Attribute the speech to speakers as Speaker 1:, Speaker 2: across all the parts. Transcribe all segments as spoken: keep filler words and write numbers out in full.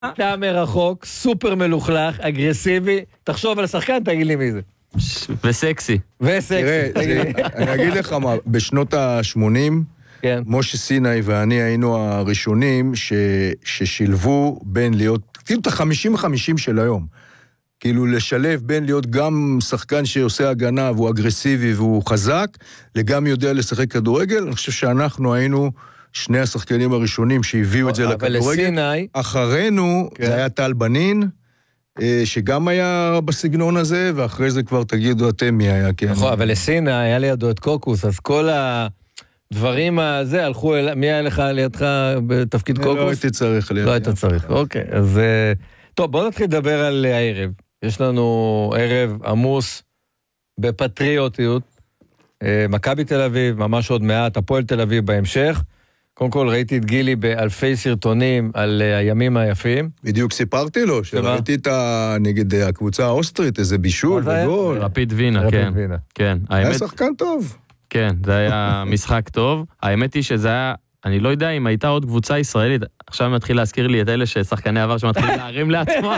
Speaker 1: אתה מרחוק, סופר מלוכלך, אגרסיבי, תחשוב על השחקן, תגיד לי מי זה.
Speaker 2: וסקסי.
Speaker 1: וסקסי.
Speaker 3: תראה, אני אגיד לך מה, בשנות ה-שמונים, משה סיני ואני היינו הראשונים ששילבו בין להיות, כאילו את ה-חמישים חמישים של היום, כאילו לשלב בין להיות גם שחקן שעושה הגנה והוא אגרסיבי והוא חזק, לגם יודע לשחק כדורגל. אני חושב שאנחנו היינו שני השחקנים הראשונים שהביאו את זה לכדורגל. אחרינו זה היה טל בנין, שגם היה בסגנון הזה, ואחרי זה כבר תגידו אתם מי היה.
Speaker 1: נכון, אבל לסיני היה לידו את קוקוס, אז כל הדברים הזה הלכו, מי היה לך לידך בתפקיד קוקוס?
Speaker 3: לא הייתי צריך לידך.
Speaker 1: לא היית צריך, אוקיי. אז טוב, בואו נתחיל לדבר על הערב. יש לנו ערב עמוס בפטריוטיות, מכבי תל אביב, ממש עוד מעט, הפועל תל אביב בהמשך. קודם כל ראיתי את גילי באלפי סרטונים על הימים היפים.
Speaker 3: בדיוק סיפרתי לו, שראיתי את נגד הקבוצה האוסטרית, איזה בישול וגול.
Speaker 2: רפיד וינה, כן. כן.
Speaker 3: היה שחקן טוב.
Speaker 2: כן, זה היה משחק טוב. האמת היא שזה היה, אני לא יודע אם הייתה עוד קבוצה ישראלית, עכשיו אני מתחיל להזכיר לי את אלה ששחקני עבר שמתחילים להרים לעצמם,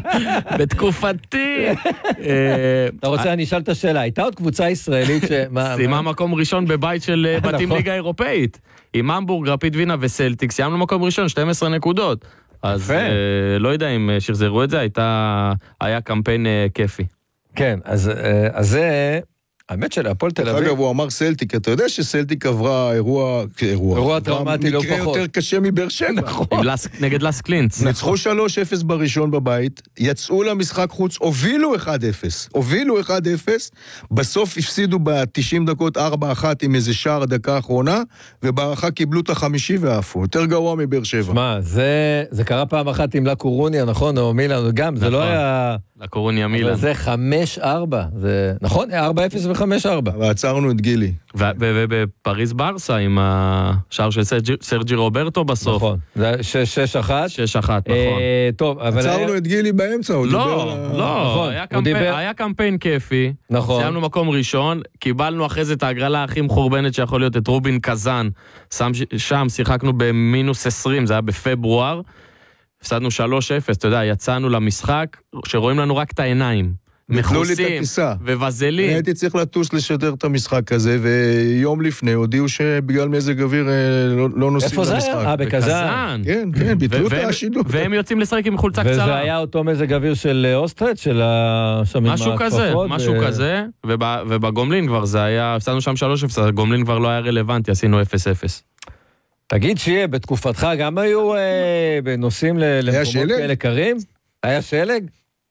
Speaker 2: בתקופתי.
Speaker 1: אתה רוצה, אני אשאל את השאלה, הייתה עוד קבוצה ישראלית ש...
Speaker 2: סיימה מקום ראשון בבית של בתים ליגה אירופאית. עם המבורג, רפיד וינה וסלטיק, סיימנו מקום ראשון, שתים עשרה נקודות. אז לא יודע אם שחזרו את זה, היה קמפיין כיפי.
Speaker 1: כן, אז זה... האמת של הפועל תל אביב.
Speaker 3: אגב, הוא אמר סלטיק, אתה יודע שסלטיק עברה אירוע, אירוע,
Speaker 1: אירוע טראומטי לא פחות.
Speaker 3: מקרה יותר קשה מבאר שבע.
Speaker 1: נכון.
Speaker 2: נגד לס קלינץ.
Speaker 3: ניצחו שלוש אפס בראשון בבית, יצאו למשחק חוץ, הובילו אחד אפס. הובילו אחד אפס, בסוף הפסידו ב-תשעים דקות ארבע אחת עם איזה שער הדקה האחרונה, ובערכה קיבלו את החמישי ועפו. יותר גרוע מבאר שבע.
Speaker 1: שמע, זה, זה קרה פעם אחת עם לקורוניה, נכון? או מילאן, גם, זה לא היה...
Speaker 2: לקורוניה מילאן.
Speaker 1: זה חמש ארבע, זה... נכון? ארבע אפס וחמש ארבע.
Speaker 3: ועצרנו את גילי.
Speaker 2: ובפריז ברסה עם השער של סרג'י רוברטו בסוף.
Speaker 1: נכון. זה שש אחת.
Speaker 2: שש אחת, נכון.
Speaker 1: טוב, אבל...
Speaker 3: עצרנו את גילי באמצע, הוא דיבר...
Speaker 2: לא, לא, היה קמפיין כיפי.
Speaker 1: נכון.
Speaker 2: סיימנו מקום ראשון, קיבלנו אחרי זה את ההגרלה הכי מחורבנת שיכול להיות את רובין קזן. שם שיחקנו במינוס עשרים, זה היה בפברואר. הפסדנו שלוש אפס, אתה יודע, יצאנו למשחק, שרואים לנו רק את העיניים. מחוסים, ובזלים.
Speaker 3: אני הייתי צריך לטוס לשדר את המשחק הזה, ויום לפני הודיעו שבגלל מזג אוויר לא נוסעים למשחק.
Speaker 1: איפה זה היה? בקזן.
Speaker 3: כן, כן, ביטלו את השידור.
Speaker 2: והם יוצאים לשחק עם חולצה קצרה.
Speaker 1: וזה היה אותו מזג אוויר של אוסטרט, של
Speaker 2: משהו כזה, משהו כזה, ובגומלין כבר זה היה, הפסדנו שם שלוש אפס, הגומלין כבר לא היה רלוונטי, עשינו אפס אפס.
Speaker 1: תגיד שיהיה, בתקופתך גם היו אה, בנושאים למקומות כאלה קרים? היה שלג?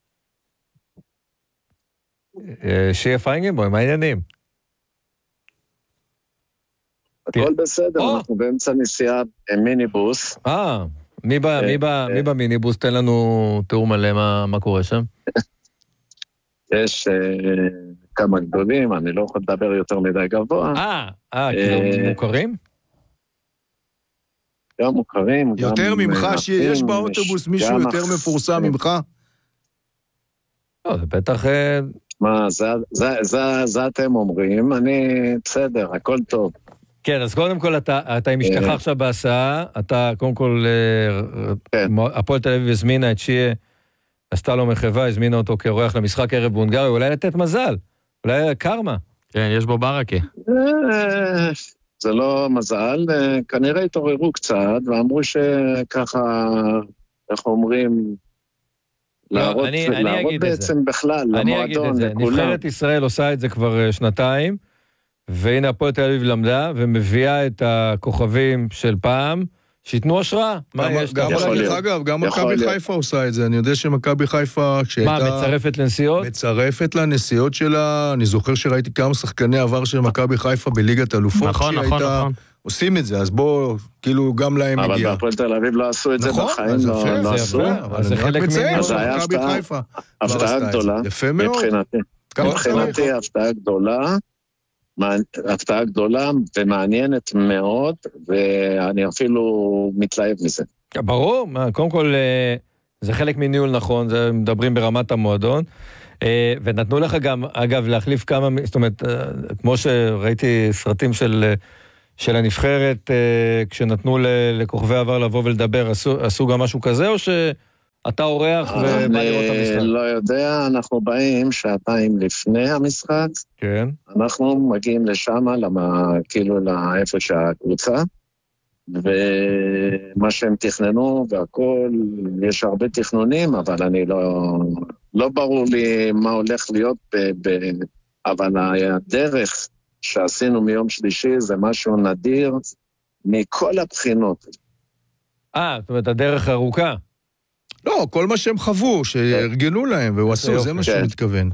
Speaker 1: אה, שיהיה פיינגנבוים, מה העניינים?
Speaker 4: הכל בסדר, או. אנחנו באמצע נסיעה מיניבוס.
Speaker 1: אה, מי, בא, מי, בא, מי במיניבוס? תן לנו תיאור מלא מה, מה קורה שם.
Speaker 4: יש אה, כמה גדולים, אני לא יכול לדבר יותר מדי גבוה.
Speaker 1: אה, אה, כאילו מוכרים?
Speaker 4: גם מוכרים.
Speaker 3: יותר ממך, שיש באוטובוס מישהו יותר מפורסם ממך?
Speaker 1: לא, זה בטח...
Speaker 4: מה, זה אתם אומרים, אני בסדר, הכל טוב.
Speaker 1: כן, אז קודם כל אתה עם אשתך עכשיו בהסעה, אתה קודם כל, הפועל תל אביב הזמינה את שיה, עשתה לו מחווה, הזמינה אותו כאורח למשחק ערב בהונגריה, אולי לתת מזל, אולי קרמה.
Speaker 2: כן, יש בו ברקה.
Speaker 4: זה לא מזל, כנראה התעוררו קצת, ואמרו שככה, איך אומרים, להראות בעצם בכלל, למועדון, לכולם.
Speaker 1: נבחרת ישראל עושה את זה כבר שנתיים, והנה הפועל תל אביב למדה, ומביאה את הכוכבים של פעם, שיתנו השראה.
Speaker 3: אגב, גם מכבי חיפה עושה את זה, אני יודע שמכבי חיפה,
Speaker 1: מה, מצרפת לנסיעות?
Speaker 3: מצרפת לנסיעות שלה, אני זוכר שראיתי כמה שחקני עבר של מכבי חיפה בליגת אלופות,
Speaker 2: נכון, נכון, נכון.
Speaker 3: עושים את זה, אז בוא, כאילו, גם להם מגיע.
Speaker 4: אבל בהפועל תל אביב לא עשו את זה בחיים, לא עשו.
Speaker 1: אז זה חלק
Speaker 3: מציין, מכבי חיפה.
Speaker 4: הפתעה גדולה, מבחינתי. מבחינתי הפתעה גדולה, הפתעה גדולה ומעניינת מאוד, ואני אפילו מתלהב מזה.
Speaker 1: ברור, קודם כל, זה חלק מניהול נכון, זה מדברים ברמת המועדון, ונתנו לך גם, אגב, להחליף כמה, זאת אומרת, כמו שראיתי סרטים של... של הנבחרת, כשנתנו לכוכבי עבר לבוא ולדבר, עשו, עשו גם משהו כזה, או, ש, אתה אורח ובא לראות את המשחק.
Speaker 4: אני לא יודע, אנחנו באים שעתיים לפני המשחק.
Speaker 1: כן.
Speaker 4: אנחנו מגיעים לשם, כאילו לאיפה שהקבוצה, ומה שהם תכננו והכל, יש הרבה תכנונים, אבל אני לא, לא ברור לי מה הולך להיות, ב, ב, אבל הדרך שעשינו מיום שלישי זה משהו נדיר מכל הבחינות.
Speaker 1: אה, זאת אומרת, הדרך ארוכה.
Speaker 3: לא, כל מה שהם חוו, שהרגנו להם, והוא עשו, זה מה שהוא מתכוון.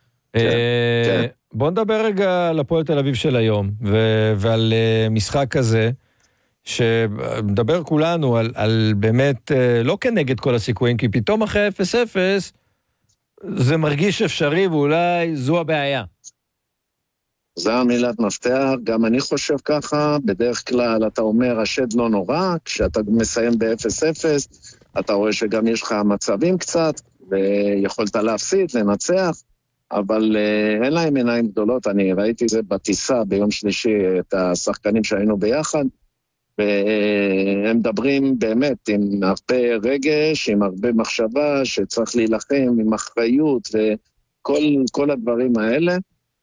Speaker 1: בוא נדבר רגע על הפועל תל אביב של היום, ועל משחק כזה, שמדבר כולנו על, על באמת, לא כנגד כל הסיכויים, כי פתאום אחרי אפס אפס, זה מרגיש אפשרי, ואולי זו הבעיה.
Speaker 4: זה המילת מפתח, גם אני חושב ככה, בדרך כלל אתה אומר, השד לא נורא, כשאתה מסיים ב-אפס אפס, אתה רואה שגם יש לך מצבים קצת, ויכולת להפסיד, לנצח, אבל uh, אין להם עיניים גדולות, אני ראיתי זה בטיסה ביום שלישי, את השחקנים שהיינו ביחד, והם מדברים באמת עם הרבה רגש, עם הרבה מחשבה, שצריך להילחם עם אחריות, וכל כל הדברים האלה,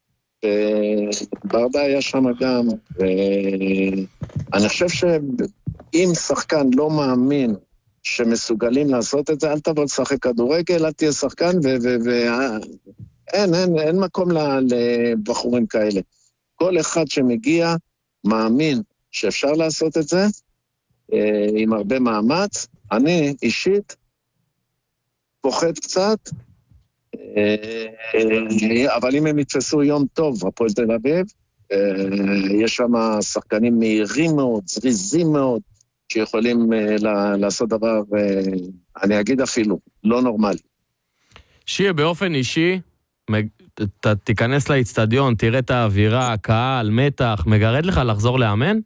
Speaker 4: וברדה היה שם גם, ואני חושב שאם שחקן לא מאמין שמסוגלים לעשות את זה, אל תבוא לשחק כדורגל, אל תהיה שחקן, ואין, אין, אין מקום לבחורים כאלה. כל אחד שמגיע מאמין שאפשר לעשות את זה, עם הרבה מאמץ. אני אישית פוחד קצת, אבל אם הם יתפסו יום טוב, הפועל תל אביב, יש שם שחקנים מהירים מאוד, זריזים מאוד, שיכולים לעשות דבר, אני אגיד אפילו, לא נורמלי.
Speaker 2: שיה, באופן אישי, אתה תיכנס לאצטדיון, תראה את האווירה, הקהל, מתח, מגרד לך לחזור לאמן?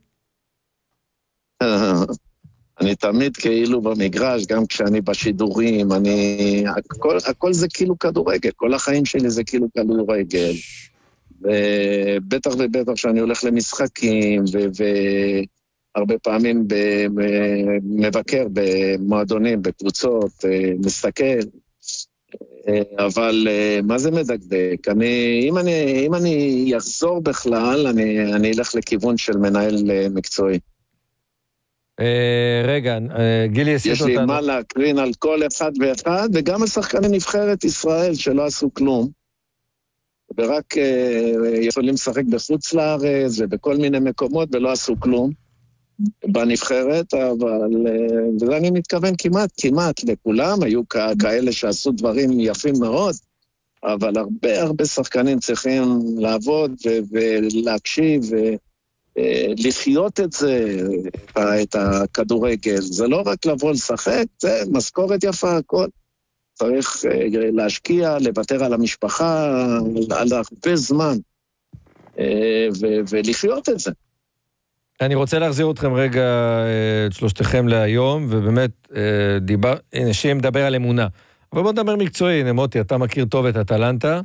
Speaker 4: אני תמיד כאילו במגרש, גם כשאני בשידורים, אני... הכל, הכל זה כאילו כדורגל, כל החיים שלי זה כאילו כדורגל. ובטח ובטח שאני הולך למשחקים, והרבה פעמים מבקר במועדונים, בקבוצות, מסתכל. אבל מה זה מדקדק? אני, אם אני, אם אני יחזור בכלל, אני, אני אלך לכיוון של מנהל מקצועי.
Speaker 1: רגע, גילי יסיט אותנו.
Speaker 4: יש לי מה להקרין על כל אחד ואחד, וגם השחקני נבחרת ישראל שלא עשו כלום, ורק יכולים לשחק בחוץ לארץ ובכל מיני מקומות ולא עשו כלום בנבחרת, אבל וזה אני מתכוון כמעט, כמעט לכולם, היו כאלה שעשו דברים יפים מאוד, אבל הרבה הרבה שחקנים צריכים לעבוד ולהקשיב ו... לחיות את זה, את הכדורגל. זה לא רק לבוא לשחק, זה משכורת יפה, הכל. צריך להשקיע, לוותר על המשפחה, על הרבה זמן, ולחיות את זה.
Speaker 1: אני רוצה להחזיר אתכם רגע, את שלושתכם להיום, ובאמת, דיבר, הנה, שיה מדבר על אמונה. אבל בוא נדבר מקצועי, נמותי, אתה מכיר טוב את אטלנטה,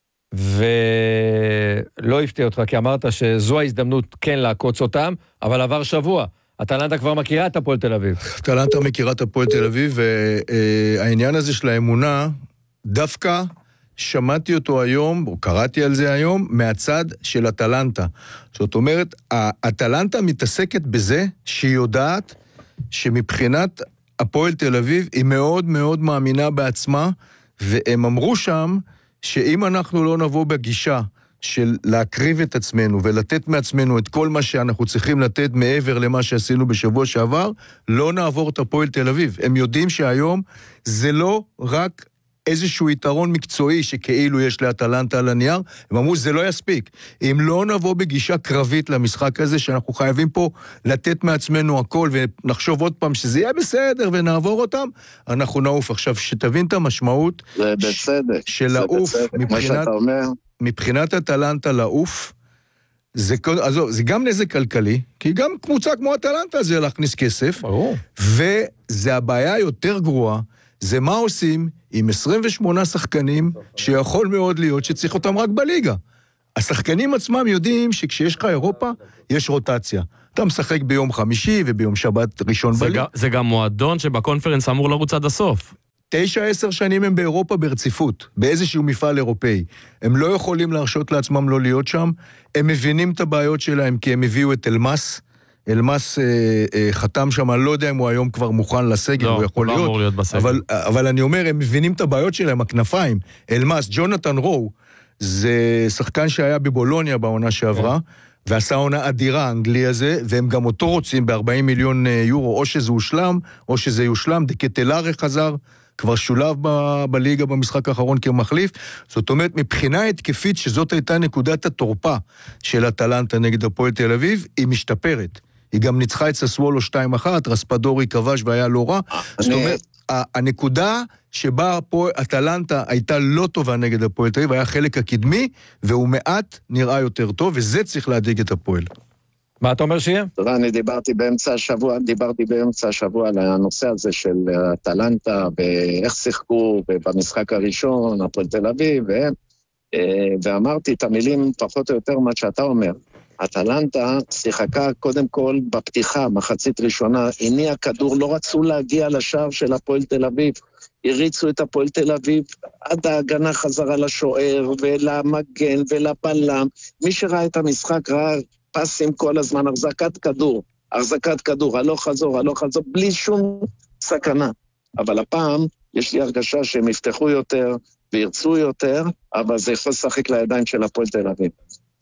Speaker 1: ולא הפתיע אותך, כי אמרת שזו ההזדמנות כן לעקוץ אותם, אבל עבר שבוע. אטלנטה כבר מכירה את הפועל תל אביב.
Speaker 3: אטלנטה מכירה את הפועל תל אביב, והעניין הזה של האמונה, דווקא שמעתי אותו היום, או קראתי על זה היום, מהצד של אטלנטה. זאת אומרת, אטלנטה מתעסקת בזה שהיא יודעת שמבחינת הפועל תל אביב היא מאוד מאוד מאמינה בעצמה, והם אמרו שם, שאם אנחנו לא נבוא בגישה של להקריב את עצמנו ולתת מעצמנו את כל מה שאנחנו צריכים לתת מעבר למה שעשינו בשבוע שעבר, לא נעבור את הפועל תל אביב. הם יודעים שהיום זה לא רק איזשהו יתרון מקצועי שכאילו יש לאטלנטה על הנייר, הם אמרו שזה לא יספיק. אם לא נבוא בגישה קרבית למשחק הזה, שאנחנו חייבים פה לתת מעצמנו הכל ונחשוב עוד פעם שזה יהיה בסדר ונעבור אותם, אנחנו נעוף. עכשיו, שתבין את המשמעות
Speaker 4: זה בסדר,
Speaker 3: של לעוף מבחינת, מבחינת אטלנטה לעוף, זה, also, זה גם נזק כלכלי, כי גם קבוצה כמו אטלנטה זה להכניס כסף,
Speaker 1: ברור.
Speaker 3: וזה הבעיה יותר גרועה, זה מה עושים עם עשרים ושמונה שחקנים שיכול מאוד להיות שצריך אותם רק בליגה. השחקנים עצמם יודעים שכשיש לך אירופה, יש רוטציה. אתה משחק ביום חמישי וביום שבת ראשון בליגה.
Speaker 2: זה גם מועדון שבקונפרנס אמור לרוץ עד הסוף.
Speaker 3: תשע, עשר שנים הם באירופה ברציפות, באיזשהו מפעל אירופאי. הם לא יכולים להרשות לעצמם לא להיות שם, הם מבינים את הבעיות שלהם, כי הם הביאו את אלמאס, אלמאס אה, אה, חתם שם, אני לא יודע אם הוא היום כבר מוכן לסגל,
Speaker 2: לא,
Speaker 3: הוא יכול
Speaker 2: לא
Speaker 3: להיות,
Speaker 2: אמור להיות בסגל.
Speaker 3: אבל, אבל אני אומר, הם מבינים את הבעיות שלהם, הכנפיים, אלמאס, ג'ונתן רו, זה שחקן שהיה בבולוניה בעונה שעברה, ועשה עונה אדירה, האנגלי הזה, והם גם אותו רוצים ב-ארבעים מיליון יורו, או שזה הושלם, או שזה יושלם, דקטלארי חזר, כבר שולב ב- בליגה במשחק האחרון כמחליף, זאת אומרת, מבחינה התקפית, שזאת הייתה נקודת התורפה של הטלנטה נגד הפועל תל אביב, היא משתפרת. היא גם ניצחה את ססוולו שתיים אחת, רספדורי כבש והיה לא רע, זאת אומרת, הנקודה שבה הטלנטה הייתה לא טובה נגד הפועל תל אביב, היה חלק הקדמי, והוא מעט נראה יותר טוב, וזה צריך להדאיג את הפועל.
Speaker 1: מה אתה אומר שיהיה?
Speaker 4: תראה, אני דיברתי באמצע השבוע, דיברתי באמצע השבוע על הנושא הזה של הטלנטה, ואיך שיחקו במשחק הראשון, הפועל תל אביב, והם, ואמרתי את המילים פחות או יותר מה שאתה אומר. הטלנטה שיחקה קודם כל בפתיחה, מחצית ראשונה, הניע כדור, לא רצו להגיע לשער של הפועל תל אביב, הריצו את הפועל תל אביב, עד ההגנה חזרה לשוער, ולמגן ולבלם, מי שראה את המשחק ראה פסים כל הזמן, החזקת כדור, החזקת כדור, הלוך חזור, הלוך חזור, בלי שום סכנה. אבל הפעם יש לי הרגשה שהם יפתחו יותר וירצו יותר, אבל זה יכול לשחק לידיים של הפועל תל אביב.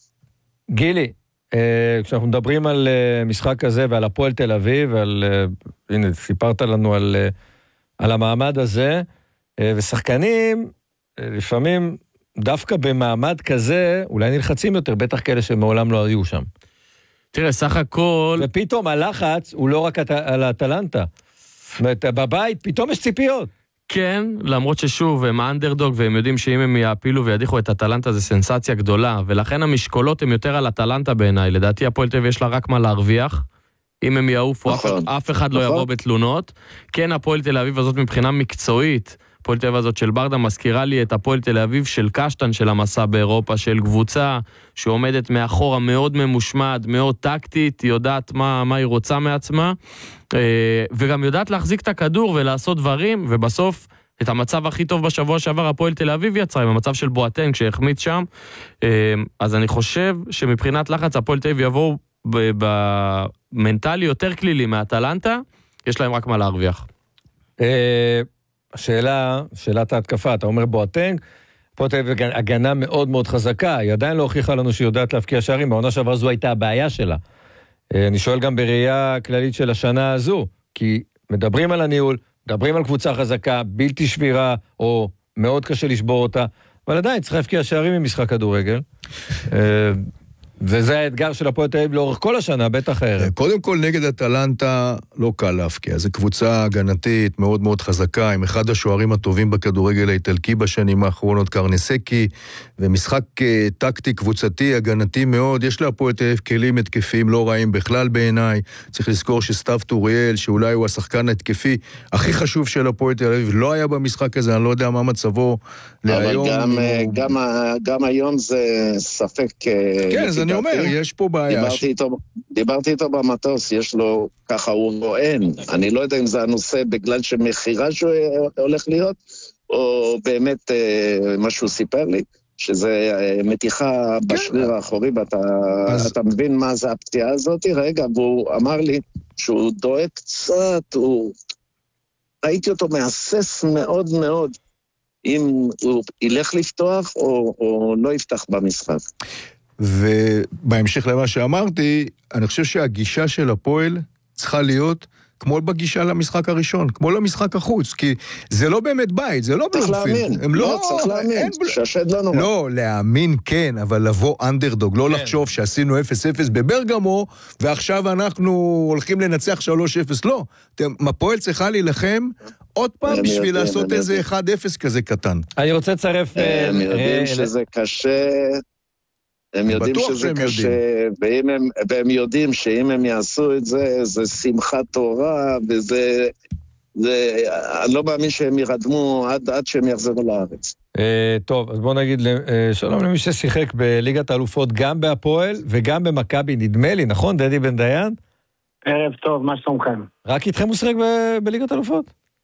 Speaker 1: גילי, כשאנחנו מדברים על משחק כזה ועל הפועל תל אביב, ועל, הנה, סיפרת לנו על, על המעמד הזה, ושחקנים, לפעמים דווקא במעמד כזה, אולי נלחצים יותר, בטח כאלה שמעולם לא היו שם.
Speaker 2: תראה, סך הכל...
Speaker 1: ופתאום הלחץ הוא לא רק על הטלנטה. זאת אומרת, בבית פתאום יש ציפיות.
Speaker 2: כן, למרות ששוב, הם האנדרדוג, והם יודעים שאם הם יעפילו וידיחו את הטלנטה, זה סנסציה גדולה, ולכן המשקולות הם יותר על הטלנטה בעיניי. לדעתי, הפועל תל אביב יש לה רק מה להרוויח. אם הם יעופו, אף, אף אחד לא יבוא בתלונות. כן, הפועל תל אביב הזאת מבחינה מקצועית, הפועל תל אביב הזאת של ברדה מזכירה לי את הפועל תל אביב של קשטן של המסע באירופה, של קבוצה שעומדת מאחורה מאוד ממושמד, מאוד טקטית, היא יודעת מה, מה היא רוצה מעצמה, וגם יודעת להחזיק את הכדור ולעשות דברים, ובסוף את המצב הכי טוב בשבוע שעבר הפועל תל אביב יצרה, עם המצב של בואטנג שהחמיץ שם, אז אני חושב שמבחינת לחץ הפועל תל אביב יבואו במנטלי יותר כלילי מהטלנטה, יש להם רק מה להרוויח.
Speaker 1: השאלה, שאלת ההתקפה, אתה אומר בואטנג, פה תהיה הגנה מאוד מאוד חזקה, היא עדיין לא הוכיחה לנו שהיא יודעת להפקיע שערים, בעונה שעברה זו הייתה הבעיה שלה. אני שואל גם בראייה כללית של השנה הזו, כי מדברים על הניהול, מדברים על קבוצה חזקה, בלתי שבירה, או מאוד קשה לשבור אותה, אבל עדיין צריך להפקיע שערים ממשחק כדורגל. וזה האתגר של הפועל תל אביב לאורך כל השנה, בטח הערב.
Speaker 3: קודם כל נגד הטלנטה לא קל להפקיע, זו קבוצה הגנתית מאוד מאוד חזקה, עם אחד השוערים הטובים בכדורגל האיטלקי בשנים האחרונות, קרנסקי, ומשחק טקטי קבוצתי, הגנתי מאוד, יש להפועל תל אביב כלים התקפיים לא רעים בכלל בעיניי, צריך לזכור שסתיו טוריאל, שאולי הוא השחקן התקפי הכי חשוב של הפועל תל אביב, לא היה במשחק הזה, אני לא יודע מה מצבו להיום.
Speaker 4: אבל גם, הוא... גם, גם היום זה ספק...
Speaker 3: כן, זה אני אומר, יש פה בעיה.
Speaker 4: דיברתי, ש... איתו, דיברתי איתו במטוס, יש לו, ככה הוא רואן, אני לא יודע אם זה הנושא בגלל שמחירה שהוא הולך להיות, או באמת מה שהוא סיפר לי, שזה מתיחה בשריר האחורי, ואתה אז... אתה מבין מה זה הפתיעה הזאת? רגע, והוא אמר לי שהוא דואג קצת, הוא... ראיתי אותו מהסס מאוד מאוד, אם הוא ילך לפתוח או, או לא יפתח במשחק.
Speaker 3: ובהמשך למה שאמרתי, אני חושב שהגישה של הפועל צריכה להיות כמו בגישה למשחק הראשון, כמו למשחק החוץ, כי זה לא באמת בית, זה לא
Speaker 4: צריך להאמין,
Speaker 3: הם לא,
Speaker 4: לא צריך להאמין, שהשד לא נורא.
Speaker 3: לא, להאמין כן, אבל לבוא אנדרדוג, לא כן. לחשוב שעשינו אפס אפס בברגמו, ועכשיו אנחנו הולכים לנצח שלוש אפס, לא. הפועל צריכה להילחם עוד פעם בשביל יודעים, לעשות איזה יודעים. אחד אפס כזה קטן.
Speaker 1: אני רוצה לצרף...
Speaker 4: הם יודעים שזה קשה... הם יודעים שזה קשה, והם, הם, והם יודעים שאם הם יעשו את זה, זה שמחת תורה, וזה, זה, אני לא מאמין שהם ירדמו עד, עד שהם יחזרו לארץ.
Speaker 1: טוב, אז בוא נגיד, שלום למי ששיחק בליגת האלופות, גם בהפועל וגם במכבי, נדמה לי, נכון, דדי בן דיין?
Speaker 5: ערב טוב, מה שלומכם?
Speaker 1: רק איתכם הוא שיחק בליגת האלופות?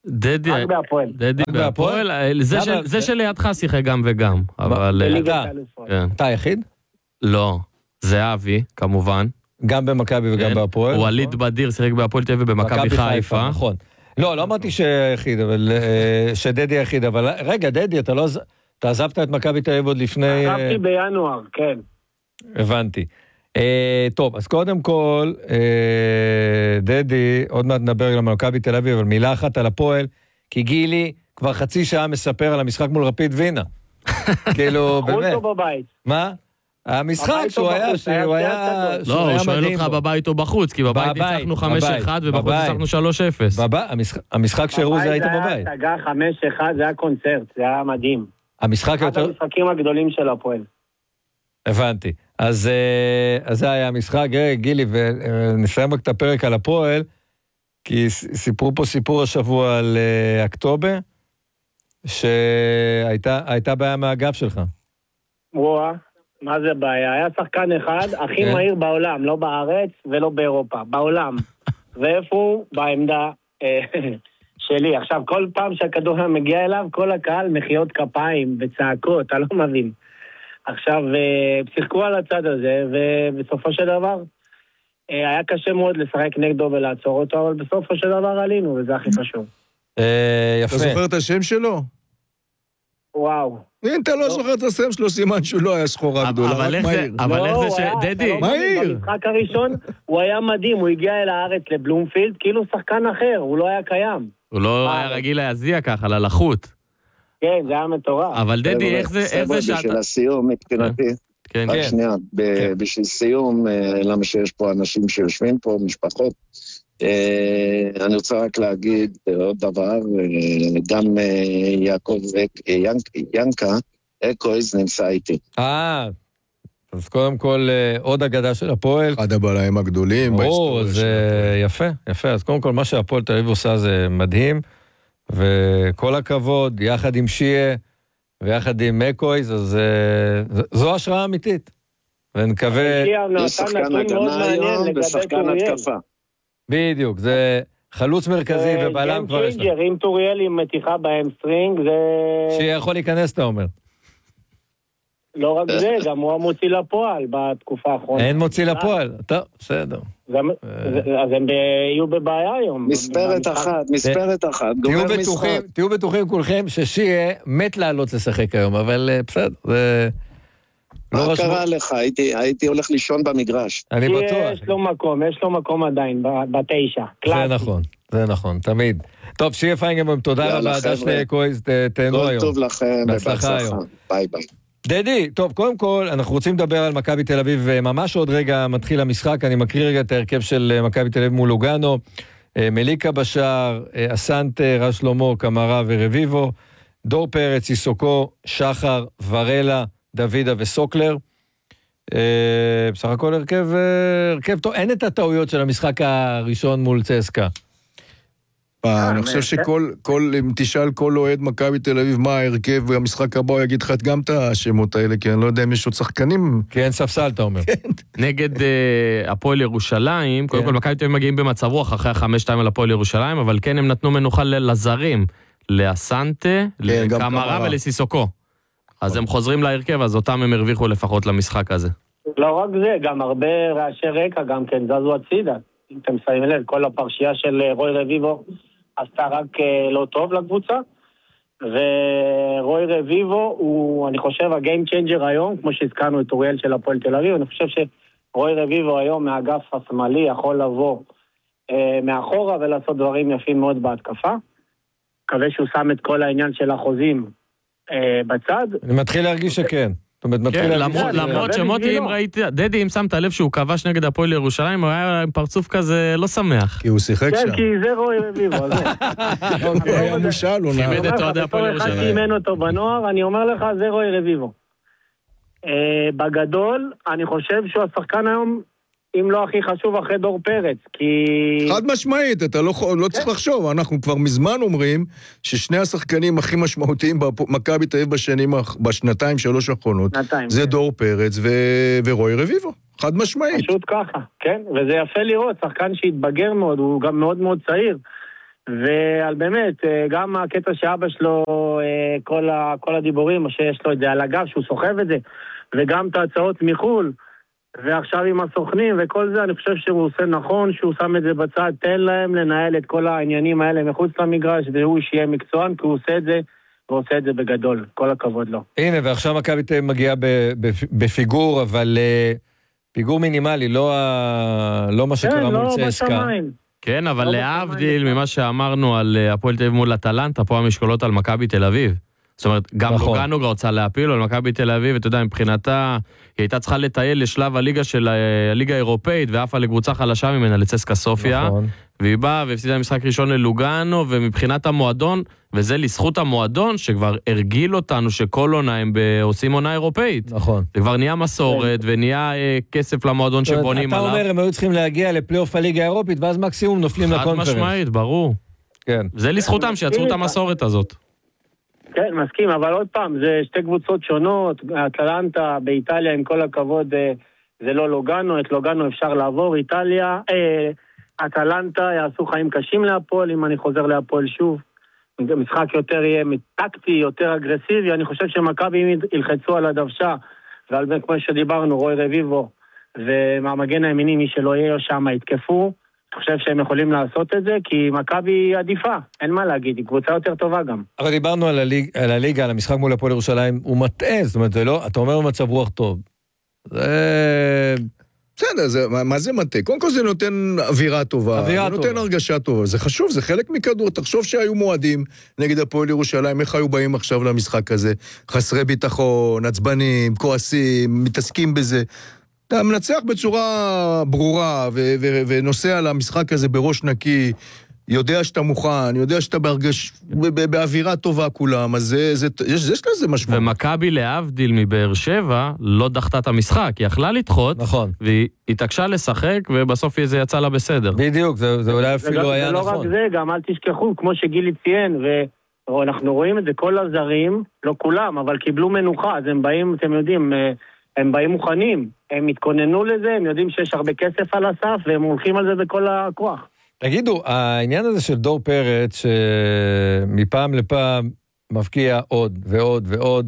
Speaker 2: דדי,
Speaker 5: רק בהפועל.
Speaker 2: דדי בהפועל, זה שלידך שיחק גם וגם, אבל...
Speaker 1: אתה היחיד?
Speaker 2: לא, זה אבי, כמובן.
Speaker 1: גם במכבי וגם בהפועל.
Speaker 2: ווליד בדיר שיחק בהפועל תל אביב ובמכבי חיפה.
Speaker 1: נכון. לא, לא אמרתי שהיחיד, אבל שדדי היחיד, אבל רגע, דדי, אתה לא... אתה עזבת את מכבי תל אביב עוד לפני...
Speaker 5: עזבתי בינואר, כן.
Speaker 1: הבנתי. טוב, אז קודם כל, דדי, עוד מעט נדבר גם על מכבי תל אביב, אבל מילה אחת על הפועל, כי גילי כבר חצי שעה מספר על המשחק מול רפיד וינה. כאילו, באמת.
Speaker 5: חוץ או בבית?
Speaker 1: מה? המשחק שהוא היה, שהוא היה...
Speaker 2: לא, הוא שואל אותך בבית או בחוץ, כי בבית ניצחנו חמש אחת ובחוץ ניצחנו שלוש אפס.
Speaker 1: המשחק שהראו זה היית בבית.
Speaker 5: בבית היה חמש אחת, זה היה קונצרט, זה היה מדהים.
Speaker 1: המשחק יותר...
Speaker 5: אחד המשחקים הגדולים של הפועל.
Speaker 1: הבנתי. אז זה היה המשחק, גילי, ונסיים רק את הפרק על הפועל, כי סיפרו פה סיפור השבוע על אקטובר, שהייתה בעיה מהאגף שלך.
Speaker 5: וואה, מה זה בעיה? היה שחקן אחד, הכי מהיר בעולם, לא בארץ ולא באירופה, בעולם. ואיפה הוא? בעמדה שלי. עכשיו, כל פעם שהכדור מגיע אליו, כל הקהל מחיאות כפיים וצעקות, אתה לא מבין. עכשיו, שיחקו על הצד הזה, ובסופו של דבר, היה קשה מאוד לשחק נגדו ולעצור אותו, אבל בסופו של דבר עלינו, וזה הכי חשוב.
Speaker 1: יפה.
Speaker 3: אתה זוכר את השם שלו?
Speaker 5: וואו.
Speaker 3: אם אתה לא זוכר את השם שלו, סימן שהוא לא היה שחורה גדולה, רק מהיר.
Speaker 2: אבל איך זה ש... דדי.
Speaker 3: מהיר.
Speaker 5: במשחק הראשון, הוא היה מדהים, הוא הגיע אל הארץ לבלומפילד, כאילו שחקן אחר, הוא לא היה קיים.
Speaker 2: הוא לא היה רגיל להזיע ככה, ללחות.
Speaker 5: כן, זה היה מטורף.
Speaker 2: אבל דדי, איך זה שאתה...
Speaker 4: בשביל הסיום, מבחינתי.
Speaker 2: כן,
Speaker 4: רק שנייה, בשביל סיום, למה שיש פה אנשים שיושבים פה, משפחות, אני רוצה רק להגיד עוד דבר, גם יעקב ינקה, אקויז נמצא איתי.
Speaker 1: אה, אז קודם כל עוד אגדה של הפועל.
Speaker 3: אחד הבלעים הגדולים
Speaker 1: בהיסטוריה של הפועל. יפה, יפה. אז קודם כל מה שהפועל תל אביב עושה זה מדהים, וכל הכבוד, יחד עם שיה, ויחד עם אקויז, אז זו השראה אמיתית. ונקווה...
Speaker 4: יש שחקן הגנה היום ושחקן התקפה.
Speaker 1: בדיוק, זה חלוץ מרכזי ובלם כבר יש לך.
Speaker 5: אם טוריאל עם מתיחה באמסטרינג, זה...
Speaker 1: שיכול להיכנס, אתה אומר.
Speaker 5: לא רק זה, גם הוא המוציא לפועל בתקופה האחרונה.
Speaker 1: אין מוציא לפועל, טוב, בסדר.
Speaker 5: אז הם יהיו בבעיה היום.
Speaker 4: מספרת אחת, מספרת אחת.
Speaker 1: תהיו בטוחים כולכם ששיה מת לעלות לשחק היום, אבל בסדר, זה...
Speaker 4: מה קרה לך? הייתי הולך לישון במגרש.
Speaker 1: אני בטוח.
Speaker 5: יש לו מקום, יש לו מקום עדיין, בתשע.
Speaker 1: זה נכון, זה נכון, תמיד. טוב, שיה פיינגרבוים, תודה רבה, עדה שלי אקויז, תהנו היום.
Speaker 4: כל טוב לכם,
Speaker 1: בהצלחה היום.
Speaker 4: ביי ביי.
Speaker 1: דדי, טוב, קודם כל, אנחנו רוצים לדבר על מכבי תל אביב, ממש עוד רגע מתחיל המשחק, אני מקריא רגע את ההרכב של מכבי תל אביב מול לוגאנו, מליקה בשער, אסנטה, רז שלמה, קמרה ורביבו, דור פרץ, סיסוקו, שחר, ורלה, דוידה וסוקלר. בסך הכל הרכב, הרכב טוב, אין את הטעויות של המשחק הראשון מול צסקה.
Speaker 3: אני חושב שכל, אם תשאל כל אוהד מכבי תל אביב מה ההרכב והמשחק הבא, הוא יגיד לך גם את השמות האלה, כי אני לא יודע אם יש עוד שחקנים.
Speaker 1: כי אין ספסל, אתה אומר.
Speaker 2: נגד הפועל ירושלים, קודם כל מכבי תל אביב מגיעים במצב רוח אחרי החמש שתיים על הפועל ירושלים, אבל כן הם נתנו מנוחה לזרים, לאסנטה, לקמרה ולסיסוקו. אז הם חוזרים להרכב, אז אותם הם הרוויחו לפחות למשחק הזה.
Speaker 5: לא רק זה, גם הרבה רעשי רקע גם כן זזו הצידה. אם אתם שמים לב, כל הפרשייה של רוי רביבו עשתה רק לא טוב לקבוצה, ורוי רביבו הוא, אני חושב, הגיים צ'יינג'ר היום, כמו שהזכרנו את אוריאל של הפועל תל אביב, אני חושב שרוי רביבו היום מהאגף השמאלי יכול לבוא אה, מאחורה ולעשות דברים יפים מאוד בהתקפה. מקווה שהוא שם את כל העניין של החוזים אה, בצד.
Speaker 1: אני מתחיל להרגיש שכן.
Speaker 2: כן, למרות שמוטי, אם ראיתי, דדי, אם שמת לב שהוא כבש נגד הפועל ירושלים, הוא היה עם פרצוף כזה לא שמח.
Speaker 3: כי הוא שיחק שם.
Speaker 5: כן, כי זה רוי רביבו.
Speaker 3: הוא היה מושל, הוא נער.
Speaker 2: כיבד את אוהדי הפועל ירושלים.
Speaker 5: אחד אימן אותו בנוער, אני אומר לך, זה רוי רביבו. בגדול, אני חושב שהוא השחקן היום, אם לא הכי חשוב, אחרי דור פרץ, כי...
Speaker 3: חד משמעית, אתה לא, לא צריך לחשוב, אנחנו כבר מזמן אומרים ששני השחקנים הכי משמעותיים במכבי תל אביב בשנים, בשנתיים, שלוש האחרונות, זה כן. דור פרץ ו... ורוי רביבו, חד משמעית.
Speaker 5: פשוט ככה, כן, וזה יפה לראות, שחקן שהתבגר מאוד, הוא גם מאוד מאוד צעיר, ועל באמת, גם הקטע שאבא שלו, כל, ה, כל הדיבורים, שיש לו את זה על הגב, שהוא סוחב את זה, וגם את ההצעות מחול, ועכשיו עם הסוכנים וכל זה, אני חושב שהוא עושה נכון, שהוא שם את זה בצד, תן להם לנהל את כל העניינים האלה מחוץ למגרש, והוא שיהיה מקצוען, כי הוא עושה את זה, ועושה את זה בגדול. כל הכבוד לו.
Speaker 1: הנה, ועכשיו מכבי תל אביב מגיעה בפיגור, אבל פיגור מינימלי, לא, לא מה שקרה מול צסקה.
Speaker 2: כן, אבל להבדיל ממה שאמרנו על הפועל תל אביב מול אטלנטה, פה המשקולות על מכבי תל אביב. זאת אומרת, גם לוגאנו רוצה להפיל על מכבי תל אביב, ואתה יודע, מבחינתה, היא הייתה צריכה לטייל לשלב הליגה של הליגה האירופאית, ואף על לקבוצה חלשה ממנה, לצסקה סופיה, והיא באה והפסידה משחק ראשון ללוגאנו, ומבחינת המועדון, וזה לזכות המועדון, שכבר הרגיל אותנו שכל עונה הם עושים עונה אירופאית.
Speaker 1: נכון.
Speaker 2: זה כבר נהיה מסורת, ונהיה כסף למועדון שבונים עליו.
Speaker 1: אתה אומר, הם היו צריכים להגיע לפלייאוף הליגה האירופית, ואז מקסימום נופלים לקונפרנס.
Speaker 2: חד משמעית, ברור.
Speaker 1: כן.
Speaker 2: זה לזכותם שיצרו את המסורת הזאת.
Speaker 5: כן, מסכים, אבל עוד פעם, זה שתי קבוצות שונות, אטלנטה באיטליה, עם כל הכבוד, זה לא לוגאנו, את לוגאנו אפשר לעבור, איטליה, אה, אטלנטה יעשו חיים קשים להפועל, אם אני חוזר להפועל שוב, משחק יותר יהיה טקטי, יותר אגרסיבי, אני חושב שמכבי אם ילחצו על הדוושה, ועל בין כמו שדיברנו, רוי רביבו, ומהמגן הימיני, מי שלא יהיה שם, יתקפו, אני חושב שהם יכולים לעשות את זה, כי מכבי עדיפה, אין מה להגיד, היא קבוצה יותר טובה גם.
Speaker 1: אבל דיברנו על הליג, על הליגה, על המשחק מול הפועל ירושלים, הוא מטעה, זאת אומרת, לא, אתה אומר מצב רוח טוב. זה...
Speaker 3: בסדר, זה, מה, מה זה מטעה? קודם כל זה נותן אווירה טובה,
Speaker 1: אווירה
Speaker 3: זה נותן
Speaker 1: טובה.
Speaker 3: הרגשה טובה, זה חשוב, זה חלק מכדור, תחשוב שהיו מועדים נגד הפועל ירושלים, איך היו באים עכשיו למשחק הזה, חסרי ביטחון, עצבנים, כועסים, מתעסקים בזה, אתה מנצח בצורה ברורה, ו- ו- ונוסע למשחק הזה בראש נקי, יודע שאתה מוכן, יודע שאתה בהרגש, ב- באווירה טובה כולם, אז זה, זה, יש, יש לזה משמעות.
Speaker 2: ומכבי להבדיל מבאר שבע, לא דחתה את המשחק, היא יכלה לדחות,
Speaker 1: נכון.
Speaker 2: והיא התעקשה לשחק, ובסוף זה יצא לה בסדר.
Speaker 1: בדיוק, זה, זה אולי אפילו
Speaker 5: זה
Speaker 1: היה
Speaker 5: לא
Speaker 1: נכון.
Speaker 5: רק זה, גם אל תשכחו, כמו שגילי ציין, ואנחנו רואים את זה, כל הזרים, לא כולם, אבל קיבלו מנוחה, אז הם באים, אתם יודעים, הם באים מוכנים, הם התכוננו לזה, הם יודעים שיש הרבה כסף על הסף, והם הולכים על זה בכל הכוח.
Speaker 1: תגידו, העניין הזה של דור פרץ, שמפעם לפעם מבקיע עוד ועוד ועוד,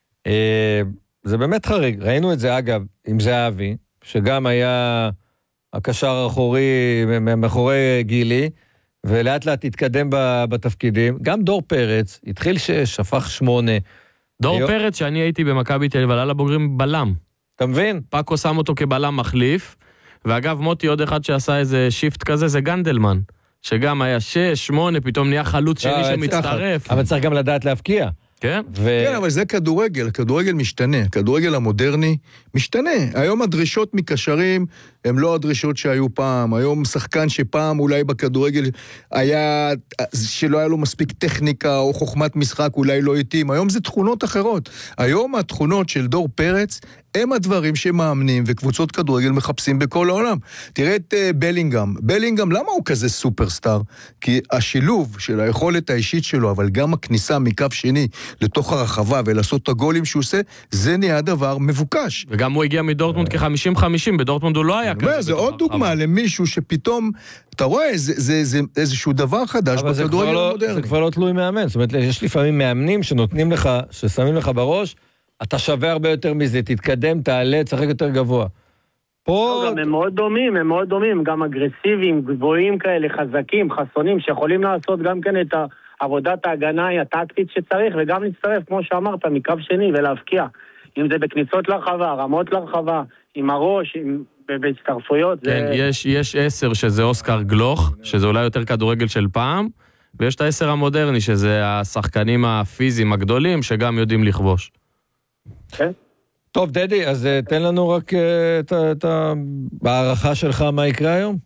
Speaker 1: זה באמת חריג. ראינו את זה, אגב, עם זהבי, שגם היה הקשר האחורי, מאחורי גילי, ולאט לאט התקדם בתפקידים. גם דור פרץ, התחיל שש, הפך שמונה.
Speaker 2: דור
Speaker 1: היום...
Speaker 2: פרץ, שאני הייתי במכבי תל אביב, עלה לבוגרים בלם.
Speaker 1: אתה מבין?
Speaker 2: פאקו שם אותו כבלם מחליף, ואגב, מוטי עוד אחד שעשה איזה שיפט כזה, זה גנדלמן, שגם היה שש, שמונה, פתאום נהיה חלוץ שני שמצטרף.
Speaker 1: אבל צריך גם לדעת להפקיע.
Speaker 2: כן?
Speaker 3: ו... כן, אבל זה כדורגל, הכדורגל משתנה, הכדורגל המודרני משתנה. היום הדרישות מקשרים הם לא הדרישות שהיו פעם. היום שחקן שפעם אולי בכדורגל היה, שלא היה לו מספיק טכניקה או חוכמת משחק, אולי לא התאים. היום זה תכונות אחרות. היום התכונות של דור פרץ הם הדברים שמאמנים וקבוצות כדורגל מחפשים בכל העולם. תראה את uh, בלינגהם. בלינגהם, למה הוא כזה סופרסטאר? כי השילוב של היכולת האישית שלו, אבל גם הכניסה מקו שני לתוך הרחבה ולעשות את הגולים שהוא עושה, זה נהיה דבר מבוקש.
Speaker 2: וגם הוא הגיע מדורטמונד כ-חמישים חמישים, בדורטמונד הוא לא היה כזה.
Speaker 3: זה עוד דוגמה למישהו שפתאום, אתה רואה, זה, זה, זה איזשהו דבר חדש בכדורגל המודרני.
Speaker 1: זה כבר לא תלוי מאמן. זאת אומרת, יש לפעמים מאמנים שנותנים לך, ששמים לך בראש, אתה שווה הרבה יותר מזה, תתקדם, תעלה, תשחק יותר גבוה.
Speaker 5: פה... גם הם מאוד דומים, הם מאוד דומים, גם אגרסיביים, גבוהים כאלה, חזקים, חסונים, שיכולים לעשות גם כן את עבודת ההגנה הטקטית שצריך, וגם להצטרף, כמו שאמרת, מקו שני ולהפקיע. אם זה בכניסות לרחבה, רמות לרחבה, עם הראש, עם... בהצטרפויות.
Speaker 2: כן, זה... יש, יש עשר שזה אוסקר גלוך, שזה אולי יותר כדורגל של פעם, ויש את העשר המודרני, שזה השחקנים הפיזיים הגדולים, שגם יודעים לכבוש.
Speaker 5: כן.
Speaker 1: טוב, דדי, אז תן לנו רק את הערכה שלך מה יקרה היום.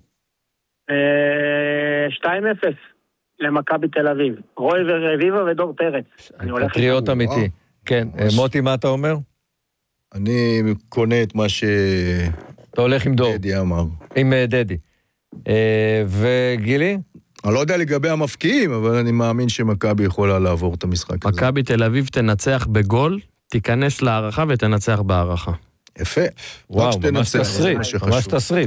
Speaker 5: שתיים אפס למכבי תל אביב. רוי ורביבו ודור פרץ.
Speaker 1: פטריוט אמיתי. כן, מוטי, מה אתה אומר?
Speaker 3: אני קונה את מה ש...
Speaker 1: אתה הולך עם דור.
Speaker 3: דדי אמר.
Speaker 1: עם דדי. וגילי?
Speaker 3: אני לא יודע לגבי המפקיעים, אבל אני מאמין שמכבי יכולה לעבור את המשחק הזה.
Speaker 2: מכבי תל אביב תנצח בגול, תיכנס להערכה ותנצח בהערכה.
Speaker 3: יפה.
Speaker 1: וואו, ממש תסריט. ממש תסריט.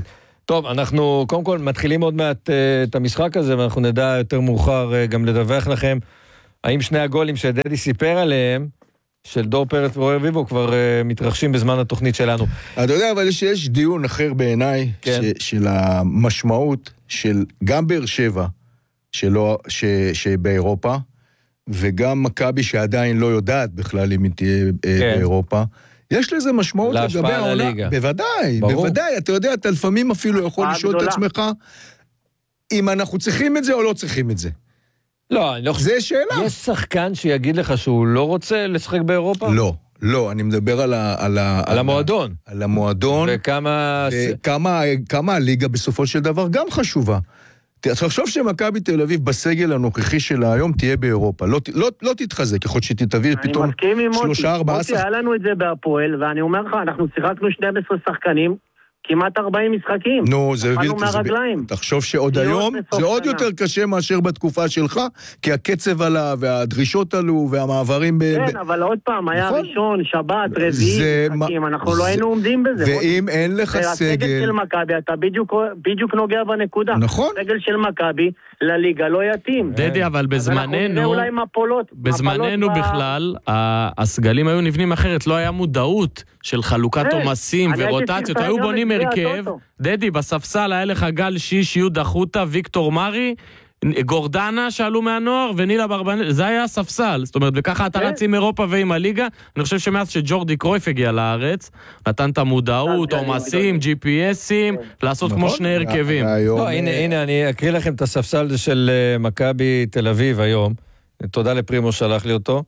Speaker 1: טוב, אנחנו קודם כל מתחילים עוד מעט uh, את המשחק הזה, ואנחנו נדע יותר מאוחר uh, גם לדווח לכם, האם שני הגולים שדדי סיפר עליהם, של דור פרץ ורועי רביבו, כבר uh, מתרחשים בזמן התוכנית שלנו.
Speaker 3: אתה יודע, אבל יש, יש דיון אחר בעיניי, כן. ש, של המשמעות של גם באר שבע, שלא, ש, שבאירופה, וגם מכבי שעדיין לא יודעת בכלל אם היא תהיה כן. באירופה, יש לזה משמעות לגבי העונה. בוודאי, ברור. בוודאי, אתה יודע, אתה לפעמים אפילו יכול לשאול את עצמך, אם אנחנו צריכים את זה או לא צריכים את זה.
Speaker 1: לא, אני לא חושב.
Speaker 3: זה שאלה.
Speaker 1: יש שחקן שיגיד לך שהוא לא רוצה לשחק באירופה?
Speaker 3: לא, לא, אני מדבר על ה... על, ה,
Speaker 1: על המועדון.
Speaker 3: על המועדון.
Speaker 1: וכמה...
Speaker 3: וכמה, כמה הליגה בסופו של דבר גם חשובה. תחשוב שמכבי תל אביב בסגל הנוכחי שלה היום תהיה באירופה. לא, לא, לא תתחזק, יכול שתתביא פתאום שלושה, ארבעה...
Speaker 5: מוטי, היה לנו את זה בהפועל, ואני אומר לך, אנחנו שיחקנו שנים עשר שחקנים, כמעט ארבעים משחקים.
Speaker 3: נו, זה בלתי... תחשוב שעוד היום זה עוד יותר קשה מאשר בתקופה שלך, כי הקצב עלה, והדרישות עלו, והמעברים...
Speaker 5: כן, אבל עוד פעם, היה ראשון, שבת, רביעי, משחקים, אנחנו לא היינו עומדים בזה.
Speaker 3: ואם אין לך סגל...
Speaker 5: הסגל של מכבי, אתה בדיוק נוגע בנקודה.
Speaker 3: נכון.
Speaker 5: הסגל של מכבי, לליגה לא יתאים.
Speaker 2: דדי, אבל בזמננו... בזמננו בכלל, הסגלים היו נבנים אחרת, לא היה מודעות של חלוקת עומסים ורוטציות, היו בונים הרכב, דדי, בספסל היה לך גל שיש, יהודה חוטה, ויקטור מרי, גורדנה שעלו מהנוער, ונילה ברבנל, זה היה הספסל, זאת אומרת, וככה אתה רץ עם אירופה ועם הליגה, אני חושב שמאז שג'ורדי קרויף הגיע לארץ, נתן את המודעות, עומסים, ג'י פי אסים, לעשות כמו שני הרכבים.
Speaker 1: לא, הנה, אני אקריא לכם את הספסל של מכבי תל אביב היום, תודה לפרימו שלח לי אותו,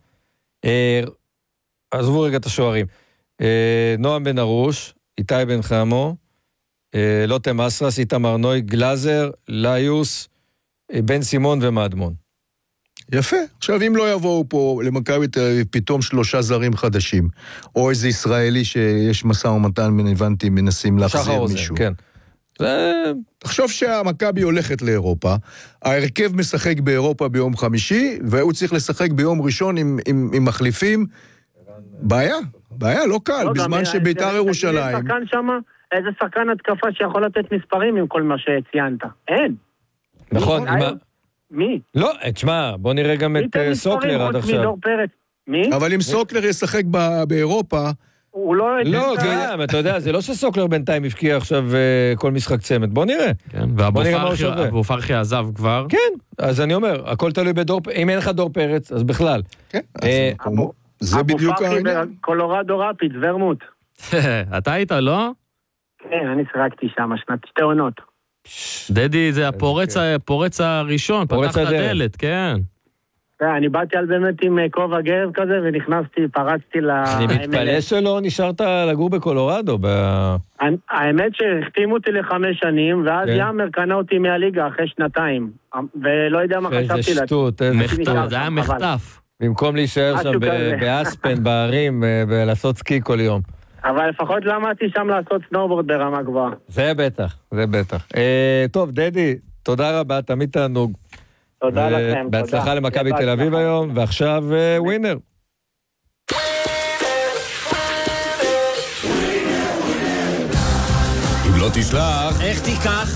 Speaker 1: עזבו רגע את השוערים, נועם בן ארוש, איתי בן חמו, לוטם אסרס, איתמר נוי, גלזר, ליוס, בן סימון ומדמון.
Speaker 3: יפה. עכשיו, אם לא יבואו פה למכבי תל אביב פתאום שלושה זרים חדשים, או איזה ישראלי שיש מסע ומתן, הבנתי, מנסים להחזיר מישהו.
Speaker 1: כן. זה...
Speaker 3: תחשוב שהמכבי הולכת לאירופה, ההרכב משחק באירופה ביום חמישי, והוא צריך לשחק ביום ראשון עם, עם, עם מחליפים. בעיה, בעיה, לא קל, לא, בזמן שביתר ירושלים...
Speaker 5: איזה שחקן התקפה שיכול לתת מספרים עם כל מה שציינת? אין.
Speaker 1: נכון.
Speaker 5: מי?
Speaker 1: לא, תשמע, בוא נראה גם את סוקלר עד עכשיו.
Speaker 5: מי?
Speaker 3: אבל אם סוקלר ישחק באירופה...
Speaker 5: הוא לא...
Speaker 1: לא, גם, אתה יודע, זה לא שסוקלר בינתיים הפקיע עכשיו כל משחק צמד. בוא נראה.
Speaker 2: כן, ואבו פרחי עזב כבר.
Speaker 1: כן, אז אני אומר, הכל תלוי בדור... אם אין לך דור פרץ, אז בכלל.
Speaker 3: כן, זה בדיוק העניין.
Speaker 5: אבו פרחי בקולורדו רפיד, ורמוט.
Speaker 2: אתה היית, לא?
Speaker 5: כן, אני שרקתי שם, שנת שתי עונות.
Speaker 2: דדי, זה הפורץ הראשון, פתח את הדלת, כן.
Speaker 5: אני באתי על באמת עם כובע גרב כזה, ונכנסתי, פרצתי ל...
Speaker 1: אני מתפלא שלא נשארת לגור בקולורדו.
Speaker 5: האמת שהחתימו אותי לחמש שנים, ואז יאמר קנה אותי מהליגה אחרי שנתיים. ולא יודע מה חשבתי.
Speaker 1: איזה שטות, איזה
Speaker 2: שטות. זה היה מחטף.
Speaker 1: במקום להישאר שם באספן, בערים, ולעשות סקי כל יום.
Speaker 5: אבל לפחות למדתי שם לעשות סנובורד ברמה גבוהה.
Speaker 1: זה בטח, זה בטח. אה, טוב, דדי, תודה רבה, תמיד תענוג.
Speaker 5: תודה לכם.
Speaker 1: בהצלחה למכבי תל אביב היום, ועכשיו אה, ווינר.
Speaker 6: אם לא תשלח,
Speaker 2: איך תיקח?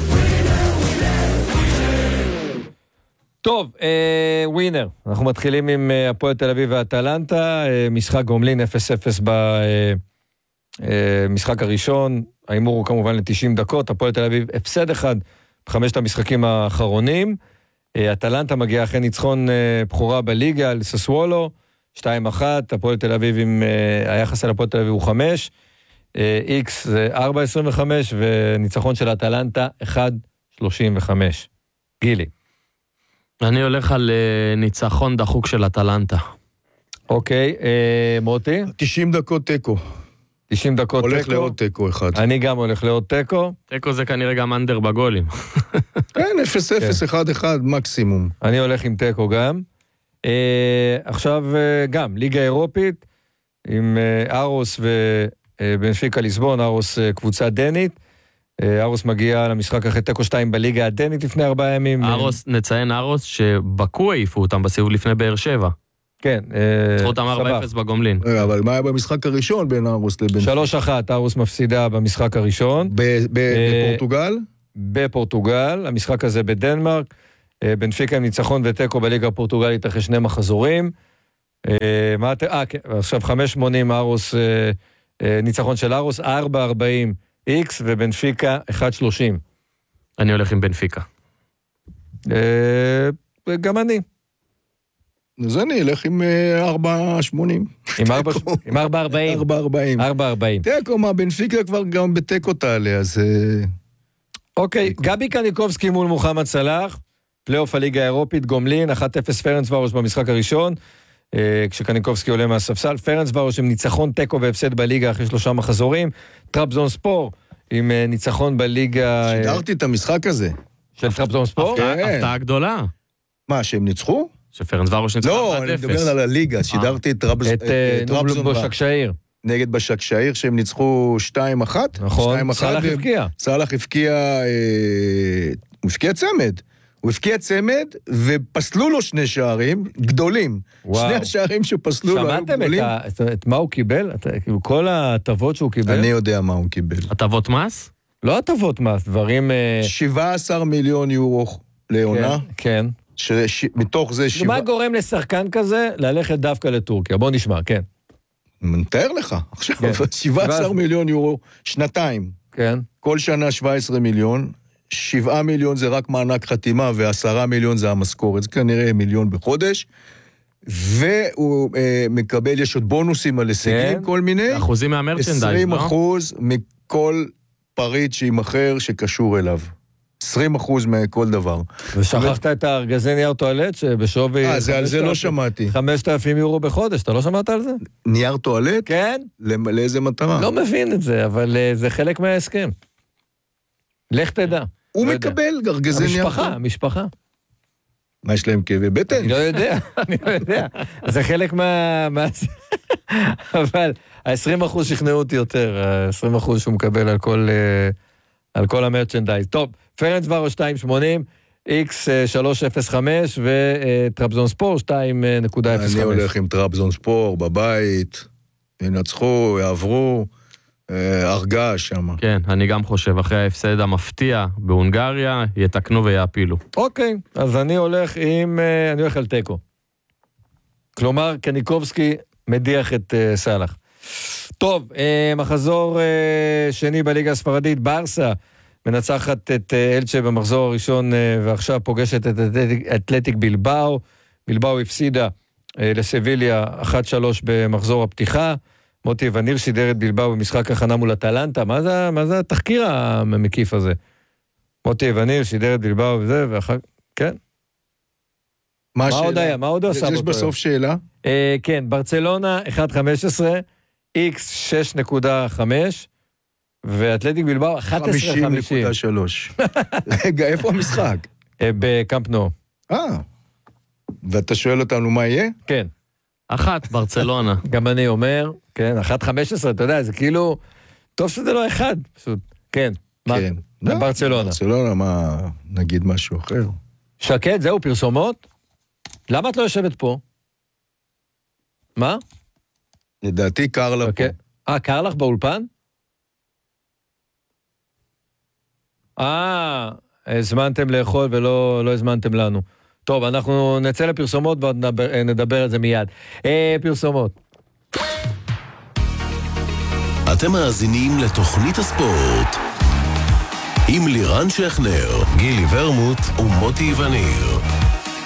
Speaker 1: טוב, אה, ווינר. אנחנו מתחילים עם אה, הפועל תל אביב והטלנטה, אה, משחק גומלין אפס אפס ב... אה, משחק הראשון, האימור הוא כמובן ל-תשעים דקות, הפועל תל אביב הפסד אחד בחמשת המשחקים האחרונים, הטלנטה מגיעה אחרי ניצחון בחורה בליגה על ססוולו, שתיים אחת, הפועל תל אביב עם, היחס על הפועל תל אביב הוא חמש, איקס זה ארבע עשרים וחמש, וניצחון של הטלנטה אחד שלושים וחמש. גילי.
Speaker 2: אני הולך על ניצחון דחוק של הטלנטה.
Speaker 1: אוקיי, מוטי?
Speaker 3: תשעים דקות טקו.
Speaker 1: תשעים דקות
Speaker 3: הולך
Speaker 1: טקו.
Speaker 3: לעוד טקו אחד.
Speaker 1: אני גם הולך לעוד טקו.
Speaker 2: טקו זה כנראה גם אנדר בגולים.
Speaker 3: כן, אפס אפס, אחד אחד, מקסימום.
Speaker 1: אני הולך עם טקו גם. אה, עכשיו גם, ליגה אירופית, עם אה, ארוס ובנפיקה ליסבון, ארוס אה, קבוצה דנית. אה, ארוס מגיע למשחק אחרי טקו שתיים בליגה הדנית לפני ארבעה ימים.
Speaker 2: ארוס, נציין ארוס שבקו העיפו אותם בסיבוב לפני באר שבע.
Speaker 1: כן,
Speaker 2: זכות אמר ארבע אפס בגומלין.
Speaker 3: אבל מה היה במשחק הראשון בין ארוס לבין...
Speaker 1: שלוש אחת, ארוס מפסידה במשחק הראשון.
Speaker 3: בפורטוגל?
Speaker 1: בפורטוגל, המשחק הזה בדנמרק. בנפיקה עם ניצחון וטקו בליגה הפורטוגלית אחרי שני מחזורים. אה, כן, עכשיו חמש שמונים ארוס, ניצחון של ארוס, ארבע ארבעים איקס, ובנפיקה אחת שלושים.
Speaker 2: אני הולך עם בנפיקה.
Speaker 1: גם אני.
Speaker 3: אז אני אלך עם ארבע שמונים.
Speaker 1: עם ארבע ארבעים.
Speaker 3: ארבע ארבעים.
Speaker 1: ארבע ארבעים.
Speaker 3: טקו, מה, בנפיקה כבר גם בטקו תעלה, אז...
Speaker 1: אוקיי, גבי קניקובסקי מול מוחמד סלאח, פלייאוף הליגה האירופית, גומלין, אחת אפס פרנצוורוש במשחק הראשון, כשקניקובסקי עולה מהספסל, פרנצוורוש עם ניצחון טקו והפסד בליגה אחרי שלושה מחזורים, טרבזון ספור עם ניצחון בליגה...
Speaker 3: שידרתי את המשחק הזה.
Speaker 1: של טרבזון ספור?
Speaker 2: הפתעה גדולה.
Speaker 3: מה, שהם ניצחו?
Speaker 2: שפרנצוורוש ניצחו
Speaker 3: לא,
Speaker 2: אחת אפס.
Speaker 3: אני מדבר על הליגה, שידרתי את טרבזון
Speaker 1: בשקשעיר.
Speaker 3: נגד בשקשעיר שהם ניצחו שתיים אחת.
Speaker 1: נכון, סלאח הפקיע.
Speaker 3: סלאח הפקיע, הוא הפקיע צמד. הוא הפקיע צמד, ופסלו לו שני שערים גדולים. שני השערים שפסלו לו היו גדולים.
Speaker 1: שמעתם את מה הוא קיבל? כל ההטבות שהוא קיבל?
Speaker 3: אני יודע מה הוא קיבל.
Speaker 2: הטבות מס?
Speaker 1: לא הטבות מס, דברים...
Speaker 3: שבעה עשר מיליון יורו לעונה.
Speaker 1: כן.
Speaker 3: מתוך זה שבעה...
Speaker 1: מה גורם לשחקן כזה ללכת דווקא לטורקיה? בוא נשמע, כן.
Speaker 3: מתאר לך, עכשיו, שבעה עשר מיליון יורו, שנתיים.
Speaker 1: כן.
Speaker 3: כל שנה שבעה עשר מיליון, שבעה מיליון זה רק מענק חתימה, ועשרה מיליון זה המשכורת, זה כנראה מיליון בחודש, והוא אה, מקבל, יש עוד בונוסים על הישגים, כן. כל מיני.
Speaker 2: אחוזים מהמרצ'נדייז, לא?
Speaker 3: עשרים אחוז מכל פריט שימחר שקשור אליו. עשרים אחוז מכל דבר.
Speaker 1: ושכחת את הארגזי נייר טואלט שבשווי...
Speaker 3: אה, זה על זה לא שמעתי.
Speaker 1: חמשת אלפים יורו בחודש, אתה לא שמעת על זה?
Speaker 3: נייר טואלט?
Speaker 1: כן.
Speaker 3: לאיזה מטרה?
Speaker 1: לא מבין את זה, אבל זה חלק מההסכם. לך תדע.
Speaker 3: הוא מקבל ארגזי נייר טואלט.
Speaker 1: המשפחה, המשפחה.
Speaker 3: מה יש להם כאבי בטן?
Speaker 1: אני לא יודע, אני לא יודע. זה חלק מה... אבל ה-עשרים אחוז שכנעו אותי יותר, ה-עשרים אחוז שהוא מקבל על כל... על כל המרצ'נדייז. טוב, פרנצוורוש שתיים שמונים, איקס שלוש אפס חמש וטרבזון ספור שתיים נקודה אפס חמש.
Speaker 3: אני הולך עם טרבזון ספור בבית, ינצחו, יעברו, הרגש שם.
Speaker 2: כן, אני גם חושב, אחרי ההפסד המפתיע בהונגריה, יתקנו ויעפילו.
Speaker 1: אוקיי, אז אני הולך עם, אני הולך על טקו. כלומר, קניקובסקי מדיח את סלאח. טוב, מחזור שני בליגה הספרדית, ברסה מנצחת את אלצ'ה במחזור הראשון ועכשיו פוגשת את אתלטיק בלבאו. בלבאו הפסידה לסביליה אחת שלוש במחזור הפתיחה. מוטי וניר שידר את בלבאו במשחק הכנה מול אטלנטה. מה זה, מה זה התחקיר המקיף הזה? מוטי וניר שידר את בלבאו וזה, ואחר... כן. מה, מה עוד היה? מה עוד עושה?
Speaker 3: יש בסוף שאלה?
Speaker 1: אה, כן, ברצלונה אחת חמש עשרה, איקס שש נקודה חמש, ואתלטיק בלבאו אחת עשרה חמישים.
Speaker 3: חמישים נקודה שלוש. רגע, איפה המשחק?
Speaker 1: אה, בקמפ נו.
Speaker 3: אה, ואתה שואל אותנו מה יהיה?
Speaker 1: כן.
Speaker 2: אחת, ברצלונה.
Speaker 1: גם אני אומר, כן, אחת חמש עשרה, אתה יודע, זה כאילו, טוב שזה לא אחד, פשוט, כן.
Speaker 3: כן.
Speaker 1: ברצלונה.
Speaker 3: ברצלונה, מה, נגיד משהו אחר.
Speaker 1: שקט, זהו, פרסומות? למה את לא יושבת פה? מה?
Speaker 3: לדעתי קר לה פה.
Speaker 1: אה, קר לך באולפן? אה, הזמנתם לאכול ולא לא הזמנתם לנו. טוב, אנחנו נצא לפרסומות ונדבר על זה מיד. אה, פרסומות.
Speaker 6: אתם מאזינים לתוכנית הספורט עם לירן שכנר, גילי ורמוט ומוטי וניר.